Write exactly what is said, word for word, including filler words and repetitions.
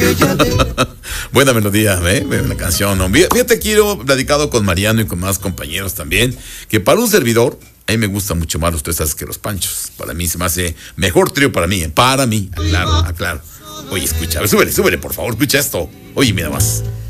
Buena melodía, ¿eh? Buena canción, ¿no? Fíjate, quiero, platicado con Mariano y con más compañeros también, que para un servidor, a mí me gustan mucho más los Tres Haces que los Panchos. Para mí se me hace mejor trío para mí, ¿eh? Para mí, aclaro, aclaro. Oye, escucha, súbele, súbele, por favor, escucha esto. Oye, mira más.